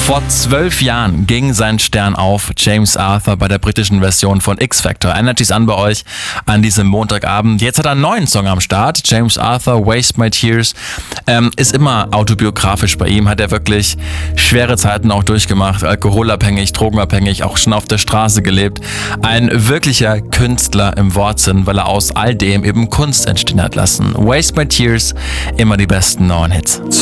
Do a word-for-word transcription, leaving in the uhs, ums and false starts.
Vor zwölf Jahren ging sein Stern auf, James Arthur bei der britischen Version von X-Factor. Erinnert sich's an bei euch an diesem Montagabend. Jetzt hat er einen neuen Song am Start. James Arthur, Waste My Tears. Ähm, ist immer autobiografisch bei ihm. Hat er wirklich schwere Zeiten auch durchgemacht. Alkoholabhängig, drogenabhängig, auch schon auf der Straße gelebt. Ein wirklicher Künstler im Wortsinn, weil er aus all dem eben Kunst entstehen hat lassen. Waste My Tears, immer die besten neuen Hits.